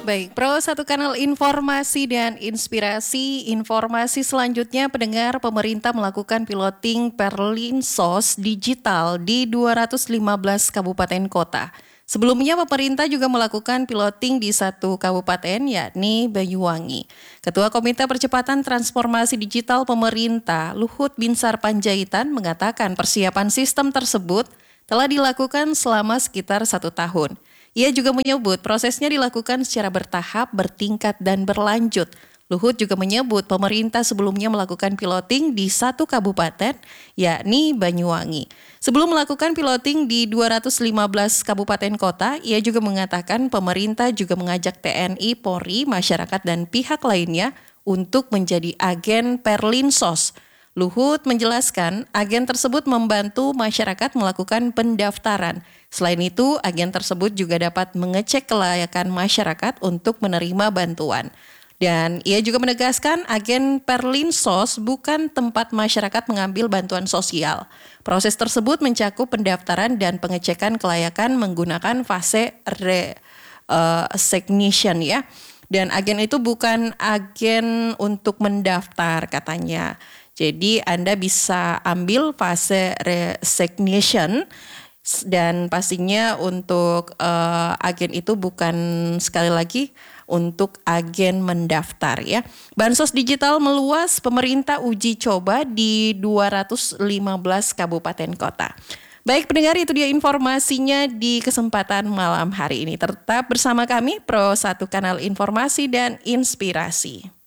Baik, Satu Kanal Informasi dan Inspirasi. Informasi selanjutnya, pendengar, pemerintah melakukan piloting Perlinsos digital di 215 kabupaten kota. Sebelumnya pemerintah juga melakukan piloting di satu kabupaten, yakni Banyuwangi. Ketua Komite Percepatan Transformasi Digital Pemerintah, Luhut Binsar Panjaitan, mengatakan persiapan sistem tersebut telah dilakukan selama sekitar 1 tahun. Ia juga menyebut prosesnya dilakukan secara bertahap, bertingkat, dan berlanjut. Luhut juga menyebut pemerintah sebelumnya melakukan piloting di satu kabupaten, yakni Banyuwangi. Sebelum melakukan piloting di 215 kabupaten kota, ia juga mengatakan pemerintah juga mengajak TNI, Polri, masyarakat, dan pihak lainnya untuk menjadi agen Perlinsos. Luhut menjelaskan agen tersebut membantu masyarakat melakukan pendaftaran. Selain itu, agen tersebut juga dapat mengecek kelayakan masyarakat untuk menerima bantuan. Dan ia juga menegaskan agen Perlinsos bukan tempat masyarakat mengambil bantuan sosial. Proses tersebut mencakup pendaftaran dan pengecekan kelayakan menggunakan fase resignation ya. Dan agen itu bukan agen untuk mendaftar katanya. Jadi Anda bisa ambil fase resignation dan pastinya untuk agen itu bukan, sekali lagi, untuk agen mendaftar ya. Bansos digital meluas, pemerintah uji coba di 215 kabupaten kota. Baik pendengar, itu dia informasinya di kesempatan malam hari ini. Tetap bersama kami, Pro 1 Kanal Informasi dan Inspirasi.